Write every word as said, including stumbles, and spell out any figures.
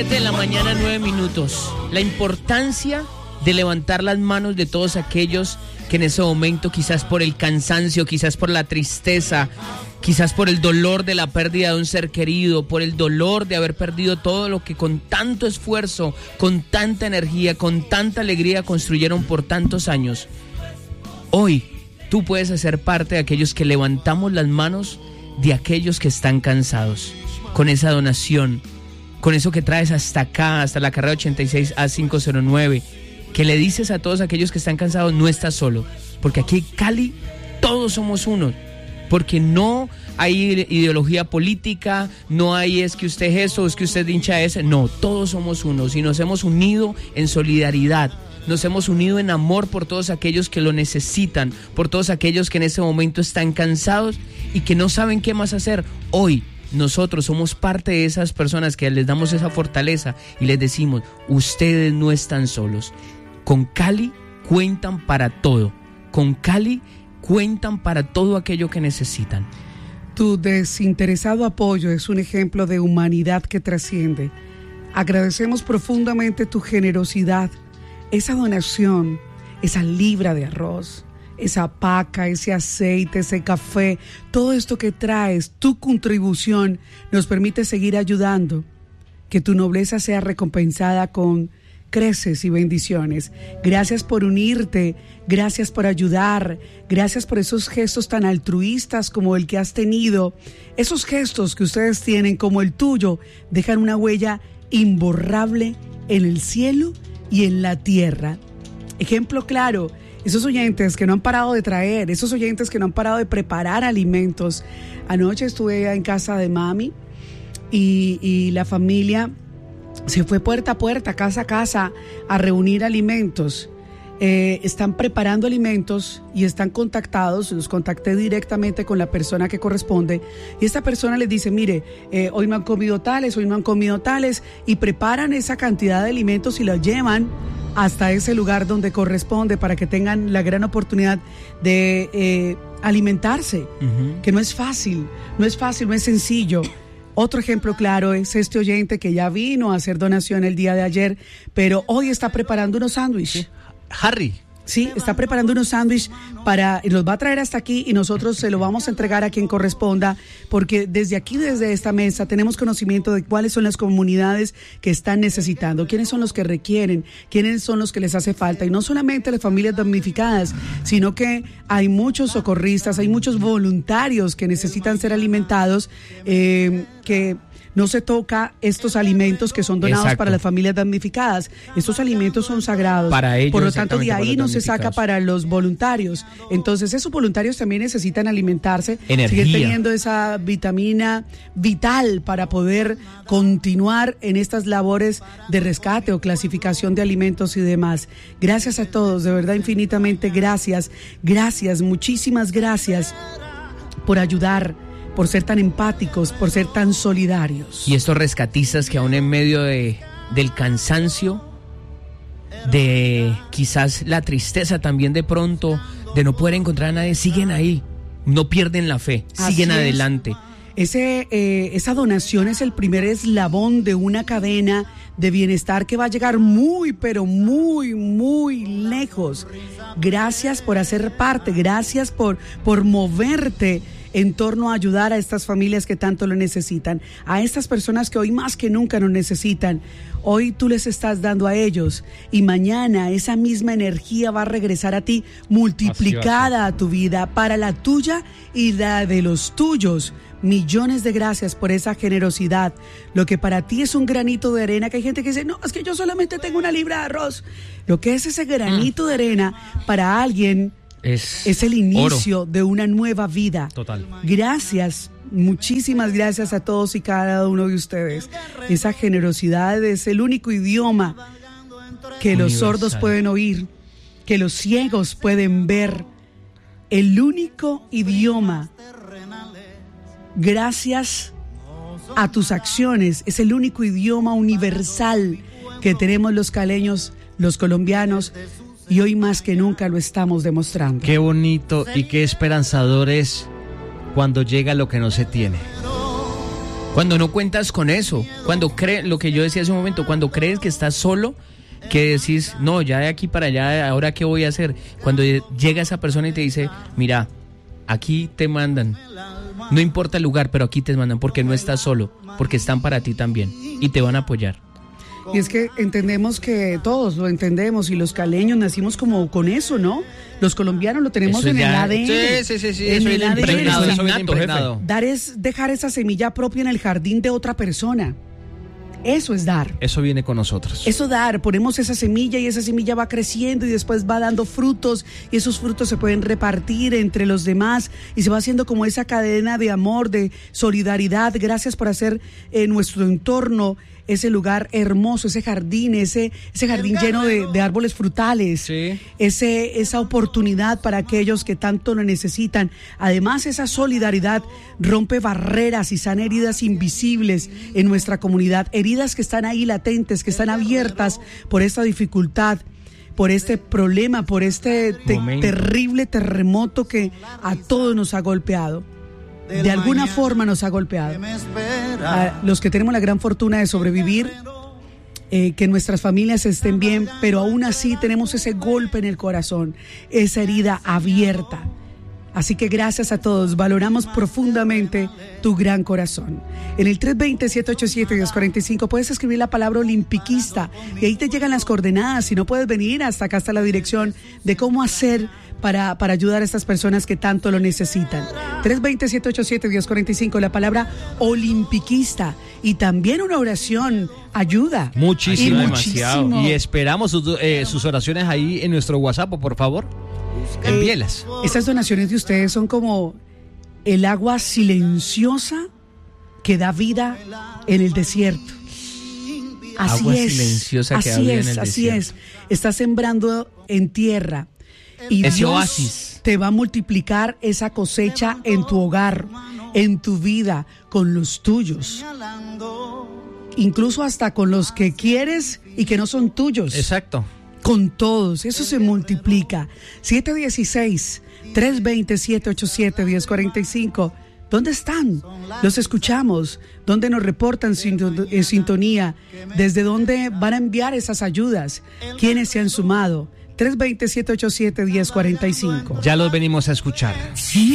De la mañana, nueve minutos. La importancia de levantar las manos de todos aquellos que en ese momento, quizás por el cansancio, quizás por la tristeza, quizás por el dolor de la pérdida de un ser querido, por el dolor de haber perdido todo lo que con tanto esfuerzo, con tanta energía, con tanta alegría construyeron por tantos años. Hoy tú puedes hacer parte de aquellos que levantamos las manos de aquellos que están cansados, con esa donación, con eso que traes hasta acá, hasta la carrera ochenta y seis A quinientos nueve, que le dices a todos aquellos que están cansados, no estás solo, porque aquí en Cali todos somos uno, porque no hay ideología política, no hay es que usted es eso, es que usted hincha ese, no, todos somos unos y nos hemos unido en solidaridad, nos hemos unido en amor por todos aquellos que lo necesitan, por todos aquellos que en ese momento están cansados y que no saben qué más hacer. Hoy nosotros somos parte de esas personas que les damos esa fortaleza y les decimos, ustedes no están solos. Con Cali cuentan para todo. Con Cali cuentan para todo aquello que necesitan. Tu desinteresado apoyo es un ejemplo de humanidad que trasciende. Agradecemos profundamente tu generosidad, esa donación, esa libra de arroz, esa paca, ese aceite, ese café, todo esto que traes, tu contribución nos permite seguir ayudando. Que tu nobleza sea recompensada con creces y bendiciones. Gracias por unirte, gracias por ayudar, gracias por esos gestos tan altruistas como el que has tenido. Esos gestos que ustedes tienen como el tuyo dejan una huella imborrable en el cielo y en la tierra. Ejemplo claro, esos oyentes que no han parado de traer, esos oyentes que no han parado de preparar alimentos. Anoche estuve en casa de mami y, y la familia se fue puerta a puerta, casa a casa, a reunir alimentos. Eh, están preparando alimentos y están contactados, los contacté directamente con la persona que corresponde y esta persona les dice, mire, eh, hoy no han comido tales, hoy no han comido tales, y preparan esa cantidad de alimentos y los llevan hasta ese lugar donde corresponde para que tengan la gran oportunidad de eh, alimentarse, uh-huh. Que no es fácil, no es fácil, no es sencillo. Otro ejemplo claro es este oyente que ya vino a hacer donación el día de ayer, pero hoy está preparando unos sándwiches. Harry. Sí, está preparando unos sándwiches para, y los va a traer hasta aquí y nosotros se lo vamos a entregar a quien corresponda, porque desde aquí, desde esta mesa, tenemos conocimiento de cuáles son las comunidades que están necesitando, quiénes son los que requieren, quiénes son los que les hace falta, y no solamente las familias damnificadas, sino que hay muchos socorristas, hay muchos voluntarios que necesitan ser alimentados, eh, que no se toca estos alimentos que son donados. Exacto. Para las familias damnificadas. Estos alimentos son sagrados. Para ellos, por lo tanto, de ahí no se saca para los voluntarios. Entonces, esos voluntarios también necesitan alimentarse, energía, seguir teniendo esa vitamina vital para poder continuar en estas labores de rescate o clasificación de alimentos y demás. Gracias a todos, de verdad, infinitamente gracias. Gracias, muchísimas gracias por ayudar, por ser tan empáticos, por ser tan solidarios. Y estos rescatistas que aún en medio de, del cansancio, de quizás la tristeza también de pronto, de no poder encontrar a nadie, siguen ahí, no pierden la fe, Así siguen es. adelante. Ese, eh, esa donación es el primer eslabón de una cadena de bienestar que va a llegar muy, pero muy, muy lejos. Gracias por hacer parte, gracias por, por moverte en torno a ayudar a estas familias que tanto lo necesitan, a estas personas que hoy más que nunca nos necesitan. Hoy tú les estás dando a ellos y mañana esa misma energía va a regresar a ti multiplicada a tu vida, para la tuya y la de los tuyos. Millones de gracias por esa generosidad. Lo que para ti es un granito de arena, que hay gente que dice, no, es que yo solamente tengo una libra de arroz. Lo que es ese granito mm. de arena para alguien Es, es el inicio oro. de una nueva vida. Total. Gracias, muchísimas gracias a todos y cada uno de ustedes. Esa generosidad es el único idioma que los Universal. sordos pueden oír, que los ciegos pueden ver. El único idioma, gracias a tus acciones, es el único idioma universal que tenemos los caleños, los colombianos. Y hoy más que nunca lo estamos demostrando. Qué bonito y qué esperanzador es cuando llega lo que no se tiene. Cuando no cuentas con eso, cuando crees, lo que yo decía hace un momento, cuando crees que estás solo, que decís, no, ya de aquí para allá, ¿ahora qué voy a hacer? Cuando llega esa persona y te dice, mira, aquí te mandan, no importa el lugar, pero aquí te mandan, porque no estás solo, porque están para ti también y te van a apoyar. Y es que entendemos que todos lo entendemos y los caleños nacimos como con eso, ¿no? Los colombianos lo tenemos Eso en ya, el A D N. Sí, sí, sí, sí, en eso el viene A D N. impregnado, Eso eso viene innato, impregnado. jefe. Dar es dejar esa semilla propia en el jardín de otra persona. Eso es dar. Eso viene con nosotros. Eso dar, ponemos esa semilla y esa semilla va creciendo y después va dando frutos y esos frutos se pueden repartir entre los demás y se va haciendo como esa cadena de amor, de solidaridad. Gracias por hacer eh, nuestro entorno ese lugar hermoso, ese jardín, ese, ese jardín lleno de, de árboles frutales, Sí. ese, esa oportunidad para aquellos que tanto lo necesitan. Además, esa solidaridad rompe barreras y sana heridas invisibles en nuestra comunidad, heridas que están ahí latentes, que están abiertas por esta dificultad, por este problema, por este te- terrible terremoto que a todos nos ha golpeado. De alguna forma nos ha golpeado. A los que tenemos la gran fortuna de sobrevivir, eh, que nuestras familias estén bien, pero aún así tenemos ese golpe en el corazón, esa herida abierta. Así que gracias a todos, valoramos profundamente tu gran corazón. En el tres dos cero, siete ocho siete, uno dos cuatro cinco puedes escribir la palabra olimpiquista y ahí te llegan las coordenadas. Si no puedes venir, hasta acá está la dirección de cómo hacer para, para ayudar a estas personas que tanto lo necesitan. tres dos cero, siete ocho siete, uno dos cuatro cinco, la palabra olimpiquista y también una oración ayuda. Muchísimo, Y demasiado. muchísimo. Y esperamos sus, eh, sus oraciones ahí en nuestro WhatsApp, por favor. Envíelas. Estas donaciones de ustedes son como el agua silenciosa que da vida en el desierto. Así Agua es, silenciosa que da así vida en es, el así desierto. es. Estás sembrando en tierra y Ese Dios oasis. te va a multiplicar esa cosecha en tu hogar, en tu vida, con los tuyos. Incluso hasta con los que quieres y que no son tuyos. Exacto. Con todos, eso se multiplica. siete uno seis, tres dos cero, siete ocho siete, uno cero cuatro cinco. ¿Dónde están? Los escuchamos. ¿Dónde nos reportan sinto- en sintonía? ¿Desde dónde van a enviar esas ayudas? ¿Quiénes se han sumado? tres dos cero, siete ocho siete, uno cero cuatro cinco. Ya los venimos a escuchar.